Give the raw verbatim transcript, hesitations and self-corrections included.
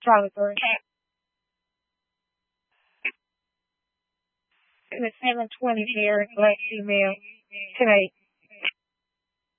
Charlie three. And it's seven twenty here, black female, tonight.